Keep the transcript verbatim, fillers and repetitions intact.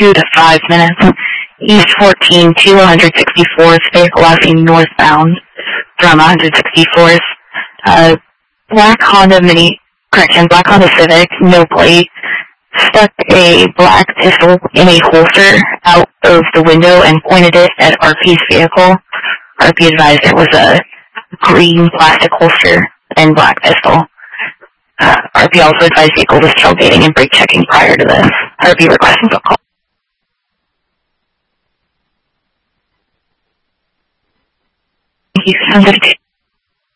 two to five minutes. East fourteen to one sixty-fourth, vehicle asking northbound from one sixty-fourth. Uh, black Honda Mini, correction, black Honda Civic, no plate, stuck a black pistol in a holster out of the window and pointed it at R P's vehicle. R P advised it was a green plastic holster and black pistol. Uh, R P also advised vehicle was tailgating and brake checking prior to this. R P requesting a call. Thank you.